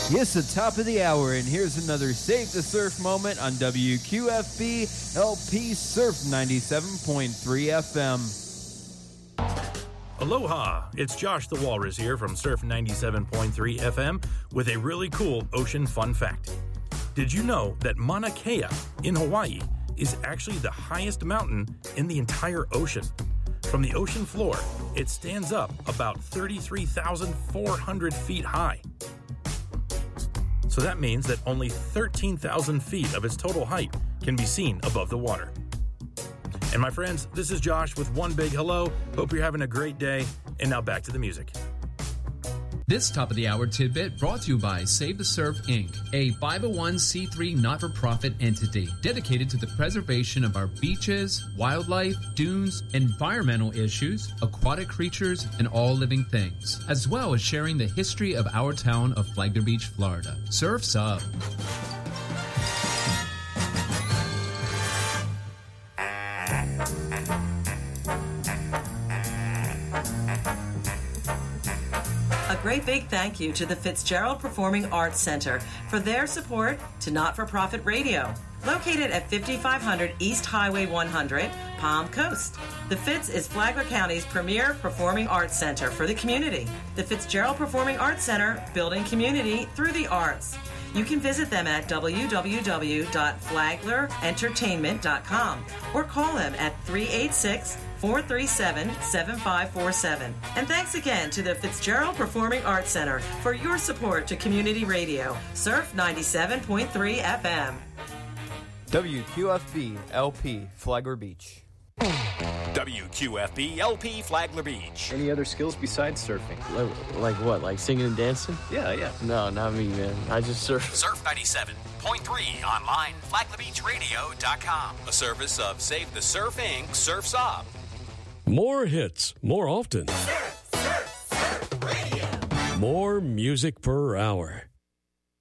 Yes, the top of the hour, and here's another Save the Surf moment on WQFB LP Surf 97.3 FM. Aloha, it's Josh the Walrus here from Surf 97.3 FM with a really cool ocean fun fact. Did you know that Mauna Kea in Hawaii is actually the highest mountain in the entire ocean? From the ocean floor, it stands up about 33,400 feet high. So that means that only 13,000 feet of its total height can be seen above the water. And my friends, this is Josh with one big hello. Hope you're having a great day. And now back to the music. This top of the hour tidbit brought to you by Save the Surf Inc., a 501c3 not-for-profit entity dedicated to the preservation of our beaches, wildlife, dunes, environmental issues, aquatic creatures, and all living things, as well as sharing the history of our town of Flagler Beach, Florida. Surf's up. A great big thank you to the Fitzgerald Performing Arts Center for their support to Not-for-Profit Radio, located at 5500 East Highway 100, Palm Coast. The Fitz is Flagler County's premier performing arts center for the community. The Fitzgerald Performing Arts Center, building community through the arts. You can visit them at www.flaglerentertainment.com or call them at 386-437-7547. And thanks again to the Fitzgerald Performing Arts Center for your support to community radio. Surf 97.3 FM. WQFB LP Flagler Beach. WQFB LP Flagler Beach. Any other skills besides surfing? Like what? Like singing and dancing? Yeah. No, not me, man. I just surf. Surf 97.3 online, flaglerbeachradio.com. A service of Save the Surf Inc. Surf's Up. More hits, more often. Surf Radio. More music per hour.